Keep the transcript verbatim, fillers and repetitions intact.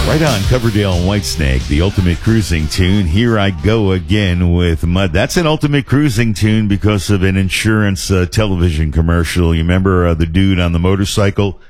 Right on, Coverdale and Whitesnake, the ultimate cruising tune. Here I go again with Mud. That's an ultimate cruising tune because of an insurance uh, television commercial. You remember uh, the dude on the motorcycle